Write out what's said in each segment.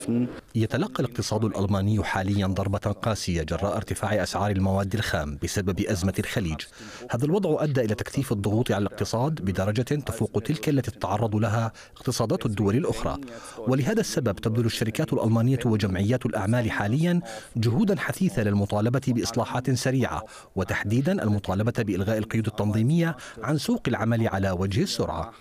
يتلقى الاقتصاد الألماني حاليا ضربة قاسية جراء ارتفاع أسعار المواد الخام بسبب أزمة الخليج. هذا الوضع أدى إلى تكثيف الضغوط على الاقتصاد بدرجة تفوق تلك التي تتعرض لها اقتصادات الدول الأخرى، ولهذا السبب تبذل الشركات الألمانية وجمعيات الأعمال حاليا جهودا حثيثة للمطالبة بإصلاحات سريعة، وتحديدا المطالبة بإلغاء القيود التنظيمية عن سوق العمل على وجه السرعة.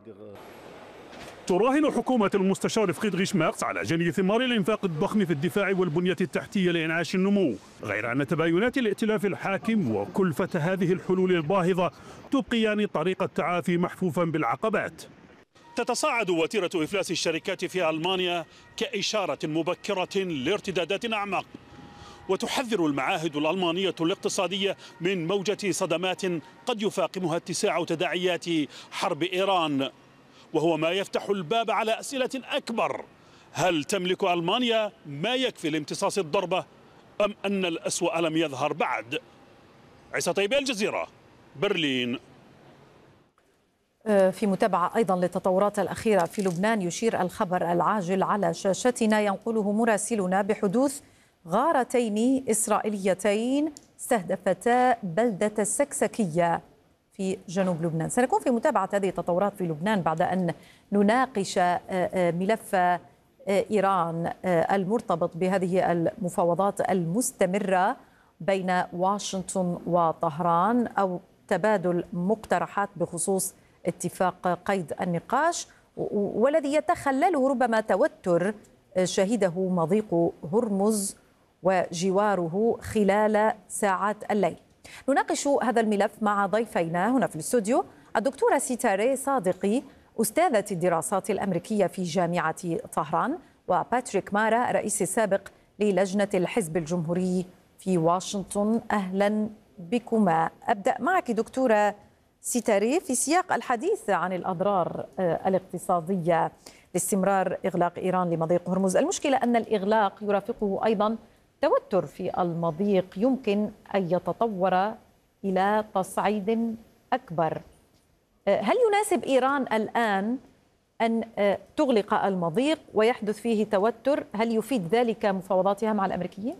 تراهن حكومة المستشار فريدريش ميرز على جني ثمار الإنفاق الضخم في الدفاع والبنية التحتية لإنعاش النمو، غير أن تباينات الائتلاف الحاكم وكلفة هذه الحلول الباهظة تبقيان طريق التعافي محفوفا بالعقبات. تتصاعد وتيرة إفلاس الشركات في ألمانيا كإشارة مبكرة لارتدادات أعمق، وتحذر المعاهد الألمانية الاقتصادية من موجة صدمات قد يفاقمها اتساع تداعيات حرب إيران، وهو ما يفتح الباب على أسئلة أكبر: هل تملك ألمانيا ما يكفي لامتصاص الضربة أم أن الأسوأ لم يظهر بعد؟ عيسى طيبي، الجزيرة، برلين. في متابعة أيضا للتطورات الأخيرة في لبنان، يشير الخبر العاجل على شاشتنا ينقله مراسلنا بحدوث غارتين إسرائيليتين استهدفتا بلدة السكسكية في جنوب لبنان. سنكون في متابعة هذه التطورات في لبنان بعد أن نناقش ملف إيران المرتبط بهذه المفاوضات المستمرة بين واشنطن وطهران، أو تبادل مقترحات بخصوص اتفاق قيد النقاش، والذي يتخلله ربما توتر شهده مضيق هرمز وجواره خلال ساعات الليل. نناقش هذا الملف مع ضيفينا هنا في الاستوديو: الدكتورة سيتاري صادقي، أستاذة الدراسات الأمريكية في جامعة طهران، وباتريك مارا، رئيس السابق للجنة الحزب الجمهوري في واشنطن. أهلا بكما. أبدأ معك دكتورة سيتاري في سياق الحديث عن الأضرار الاقتصادية لاستمرار إغلاق إيران لمضيق هرمز. المشكلة أن الإغلاق يرافقه أيضا توتر في المضيق يمكن أن يتطور إلى تصعيد أكبر. هل يناسب إيران الآن أن تغلق المضيق ويحدث فيه توتر؟ هل يفيد ذلك مفاوضاتها مع الأمريكيين؟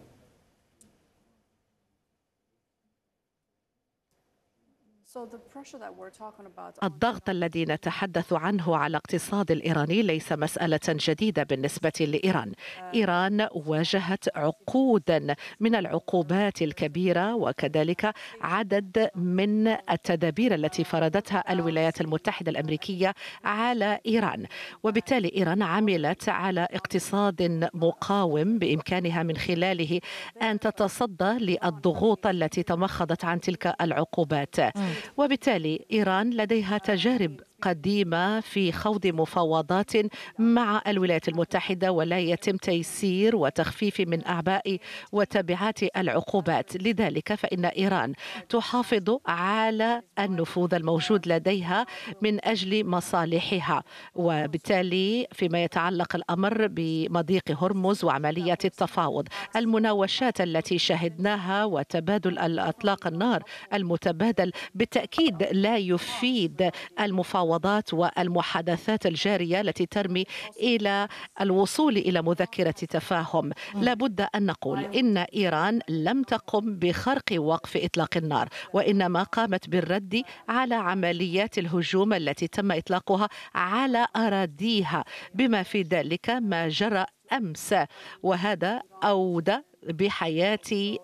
الضغط الذي نتحدث عنه على الاقتصاد الإيراني ليس مسألة جديدة بالنسبة لإيران. إيران واجهت عقودا من العقوبات الكبيرة، وكذلك عدد من التدابير التي فرضتها الولايات المتحدة الأمريكية على إيران، وبالتالي إيران عملت على اقتصاد مقاوم بإمكانها من خلاله أن تتصدى للضغوط التي تمخضت عن تلك العقوبات. وبالتالي إيران لديها تجارب قديمة في خوض مفاوضات مع الولايات المتحدة، ولا يتم تيسير وتخفيف من أعباء وتبعات العقوبات. لذلك فإن إيران تحافظ على النفوذ الموجود لديها من أجل مصالحها، وبالتالي فيما يتعلق الأمر بمضيق هرمز وعملية التفاوض، المناوشات التي شهدناها وتبادل الأطلاق النار المتبادل بالتأكيد لا يفيد المفاوضات والمحادثات الجارية التي ترمي إلى الوصول إلى مذكرة تفاهم. لابد أن نقول إن إيران لم تقم بخرق وقف إطلاق النار، وإنما قامت بالرد على عمليات الهجوم التي تم إطلاقها على أراضيها، بما في ذلك ما جرى أمس، وهذا أودى بحياة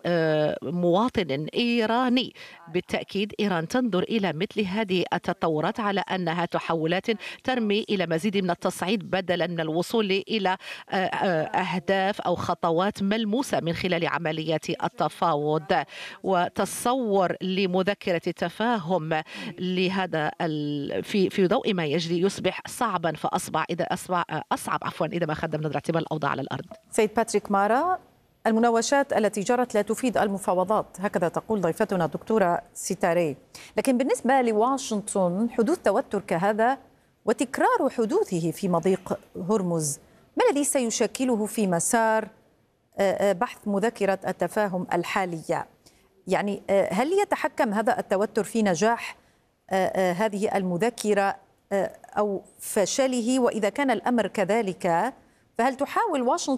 مواطن إيراني. بالتأكيد إيران تنظر إلى مثل هذه التطورات على أنها تحولات ترمي إلى مزيد من التصعيد بدلا من الوصول إلى أهداف أو خطوات ملموسة من خلال عمليات التفاوض، وتصور لمذكرة تفاهم لهذا في ضوء ما يجري يصبح صعبا، فأصبح إذا أصعب إذا ما أخذنا بنظر اعتبار الأوضاع على الأرض. سيد باتريك مارا، المناوشات التي جرت لا تفيد المفاوضات، هكذا تقول ضيفتنا الدكتورة سيتاري، لكن بالنسبة لواشنطن حدوث توتر كهذا وتكرار حدوثه في مضيق هرمز، ما الذي سيشكله في مسار بحث مذكرة التفاهم الحالية؟ يعني هل يتحكم هذا التوتر في نجاح هذه المذكرة أو فشله؟ وإذا كان الأمر كذلك، فهل تحاول واشنطن